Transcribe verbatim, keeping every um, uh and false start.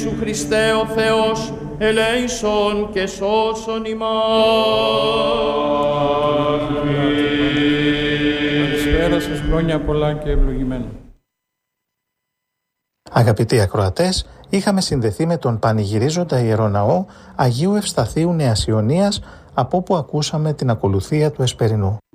Σου Χριστέ ο Θεός, ελέησον και σώσον ημάς. Καλησπέρα σας, χρόνια πολλά και ευλογημένα. Αγαπητοί ακροατές, είχαμε συνδεθεί με τον πανηγυρίζοντα ιεροναό Αγίου Ευσταθείου Νέας Ιωνίας, από όπου ακούσαμε την ακολουθία του Εσπερινού.